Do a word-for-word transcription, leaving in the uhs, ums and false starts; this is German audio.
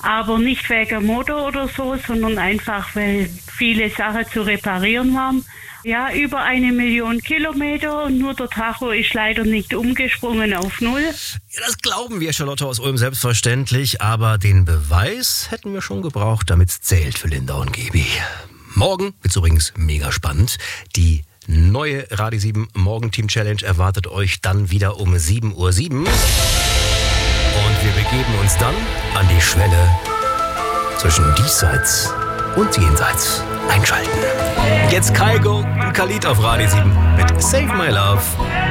Aber nicht wegen Motor oder so, sondern einfach, weil viele Sachen zu reparieren waren. Ja, über eine Million Kilometer und nur der Tacho ist leider nicht umgesprungen auf Null. Ja, das glauben wir, Charlotte aus Ulm, selbstverständlich. Aber den Beweis hätten wir schon gebraucht, damit es zählt für Linda und Gaby. Morgen wird's übrigens mega spannend. Die neue Radio sieben Morgenteam Challenge erwartet euch dann wieder um sieben Uhr sieben. Und wir begeben uns dann an die Schwelle zwischen diesseits und jenseits. Einschalten. Jetzt Kygo und Khalid auf Radio sieben mit Save My Love.